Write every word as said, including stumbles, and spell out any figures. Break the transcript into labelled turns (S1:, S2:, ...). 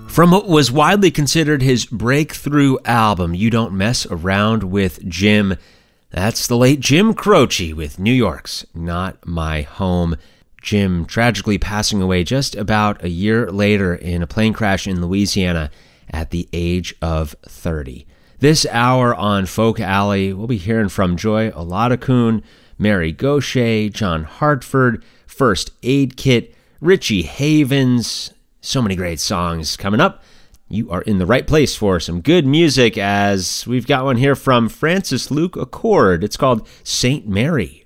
S1: From what was widely considered his breakthrough album, You Don't Mess Around with Jim, that's the late Jim Croce with New York's Not My Home. Jim tragically passing away just about a year later in a plane crash in Louisiana at the age of thirty. This hour on Folk Alley, we'll be hearing from Joy Oladokun, Mary Gauthier, John Hartford, First Aid Kit, Richie Havens. So many great songs coming up. You are in the right place for some good music, as we've got one here from Francis Luke Accord. It's called Saint Mary.